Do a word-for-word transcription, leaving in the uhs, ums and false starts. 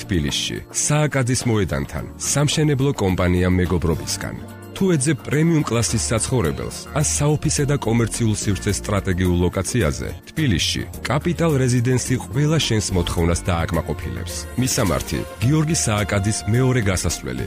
თბილისში, სააკაძის მოედანთან, სამშენებლო კომპანია მეგობრობისგან. თუ ეძებ პრემიუმ კლასის საცხოვრებელს, ან საოფისე და კომერციულ სივრცეს სტრატეგიულ ლოკაციაზე, თბილისში, კაპიტალ რეზიდენსი ყველა შენს მოთხოვნას დააკმაყოფილებს. მისამართი: გიორგი სააკაძის მეორე გასასვლელი,